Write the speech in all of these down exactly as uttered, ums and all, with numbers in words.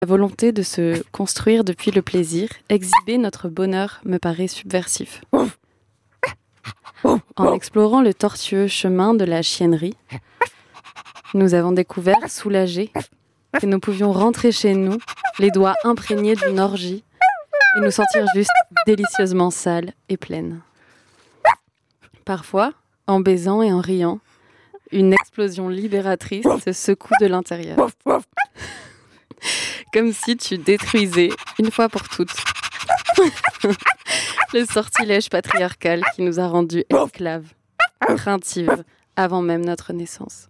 La volonté de se construire depuis le plaisir, exhiber notre bonheur me paraît subversif. En explorant le tortueux chemin de la chiennerie, nous avons découvert, soulagés, que nous pouvions rentrer chez nous, les doigts imprégnés d'une orgie, et nous sentir juste délicieusement sales et pleines. Parfois, en baisant et en riant, une explosion libératrice se secoue de l'intérieur. Comme si tu détruisais, une fois pour toutes, le sortilège patriarcal qui nous a rendus esclaves, craintives, avant même notre naissance.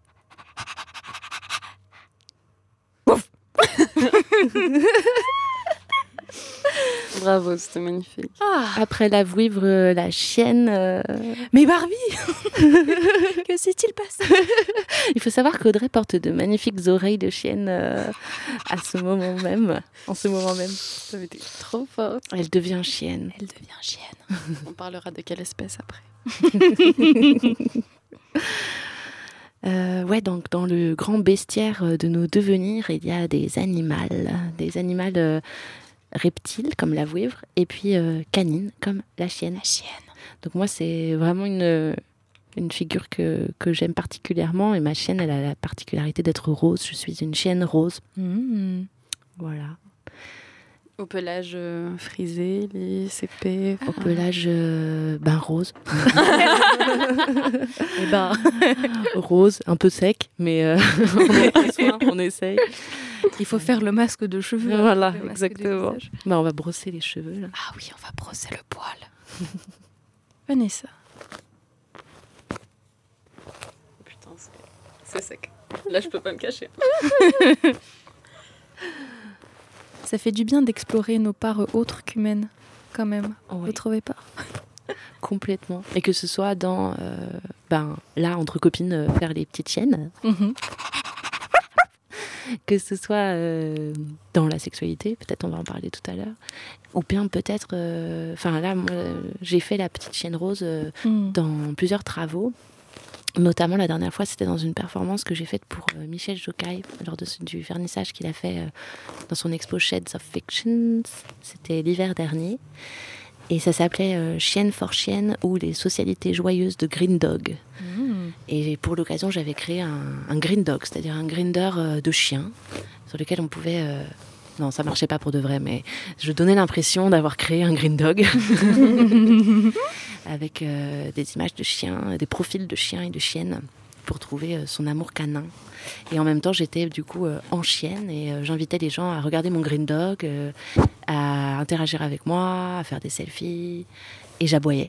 Bravo, c'était magnifique. Ah. Après la vouivre, euh, la chienne... Euh... Mais Barbie que s'est-il passé? Il faut savoir qu'Audrey porte de magnifiques oreilles de chienne euh, à ce moment même. En ce moment même. Ça avait été trop fort. Elle devient chienne. Elle devient chienne. On parlera de quelle espèce après. Euh, ouais, donc dans le grand bestiaire de nos devenirs, il y a des animaux, des animaux euh, reptiles comme la vouivre, et puis euh, canines comme la chienne. La chienne. Donc moi, c'est vraiment une, une figure que, que j'aime particulièrement, et ma chienne, elle a la particularité d'être rose. Je suis une chienne rose. Mmh. Voilà. Au pelage euh, frisé, lisse, épais. Au pelage, euh, ben rose. Et ben rose, un peu sec, mais euh, on, est soin, on essaye. Il faut faire le masque de cheveux. Voilà, le masque exactement. Ben, on va brosser les cheveux. Là. Ah oui, on va brosser le poil. Vanessa. Putain, c'est, c'est sec. Là, je peux pas me cacher. Ça fait du bien d'explorer nos parts autres qu'humaines, quand même. Oui. Vous trouvez pas? Complètement. Et que ce soit dans, euh, ben, là, entre copines, euh, faire les petites chiennes. Mmh. Que ce soit euh, dans la sexualité, peut-être on va en parler tout à l'heure. Ou bien peut-être... Enfin euh, là, moi, j'ai fait la petite chienne rose euh, mmh. dans plusieurs travaux. Notamment, la dernière fois, c'était dans une performance que j'ai faite pour euh, Michel Jocaille, lors de, du vernissage qu'il a fait euh, dans son expo Shades of Fictions. C'était l'hiver dernier. Et ça s'appelait euh, Chienne for Chienne ou les socialités joyeuses de Green Dog. Mmh. Et pour l'occasion, j'avais créé un, un Green Dog, c'est-à-dire un grinder euh, de chien, sur lequel on pouvait... Euh, non, ça marchait pas pour de vrai, mais je donnais l'impression d'avoir créé un Green Dog avec euh, des images de chiens, des profils de chiens et de chiennes pour trouver euh, son amour canin. Et en même temps, j'étais du coup euh, en chienne et euh, j'invitais les gens à regarder mon Green Dog, euh, à interagir avec moi, à faire des selfies, et j'aboyais.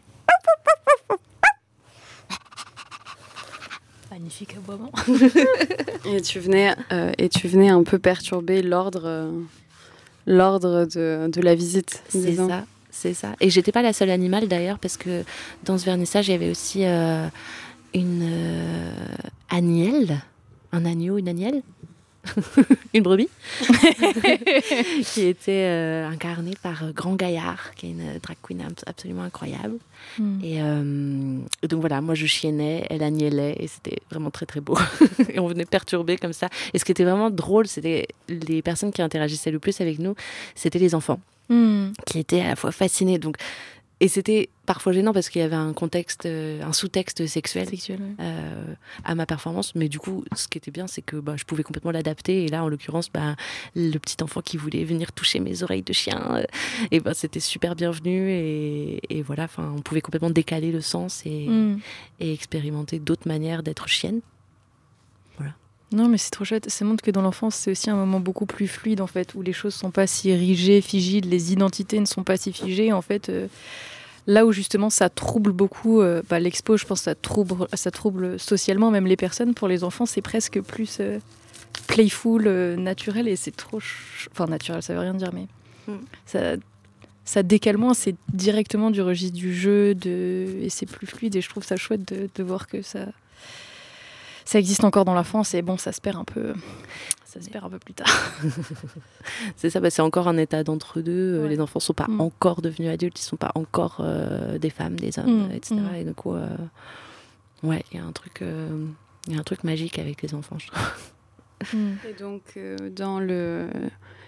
Magnifique aboiement. Et tu venais, euh, et tu venais un peu perturber l'ordre, euh, l'ordre de, de la visite. C'est disons. ça, c'est ça. Et j'étais pas la seule animale d'ailleurs, parce que dans ce vernissage, il y avait aussi euh, une euh, agnelle, un agneau, une agnelle, une brebis, qui était euh, incarnée par euh, Grand Gaillard, qui est une drag queen absolument incroyable. Mm. Et, euh, et donc voilà, moi je chiennais, elle agnellait, et c'était vraiment très très beau. Et on venait perturber comme ça. Et ce qui était vraiment drôle, c'était les personnes qui interagissaient le plus avec nous, c'était les enfants, mm. qui étaient à la fois fascinés. Donc, et c'était parfois gênant parce qu'il y avait un contexte, un sous-texte sexuel, sexuel ouais. euh, à ma performance. Mais du coup, ce qui était bien, c'est que bah, je pouvais complètement l'adapter. Et là, en l'occurrence, bah, le petit enfant qui voulait venir toucher mes oreilles de chien, euh, et bah, c'était super bienvenu. Et, et voilà, on pouvait complètement décaler le sens et, mm. et expérimenter d'autres manières d'être chienne. Voilà. Non, mais c'est trop chouette. Ça montre que dans l'enfance, c'est aussi un moment beaucoup plus fluide, en fait, où les choses ne sont pas si rigées, figides, les identités ne sont pas si figées. En fait, euh, là où justement ça trouble beaucoup, euh, bah, l'expo, je pense, ça trouble, ça trouble socialement même les personnes. Pour les enfants, c'est presque plus euh, playful, euh, naturel, et c'est trop... Ch... Enfin, naturel, ça veut rien dire, mais mm. ça, ça décale moins, c'est directement du registre du jeu, de... et c'est plus fluide, et je trouve ça chouette de, de voir que ça... ça existe encore dans l'enfance, et bon, ça se perd un peu, ça se perd un peu plus tard. C'est ça, bah, c'est encore un état d'entre-deux. Ouais. Les enfants ne sont pas mmh. encore devenus adultes, ils ne sont pas encore euh, des femmes, des hommes, mmh. et cetera. Mmh. Et du coup, euh, ouais, il y a un truc, euh, il y a un truc magique avec les enfants, je trouve. Et donc, euh, dans le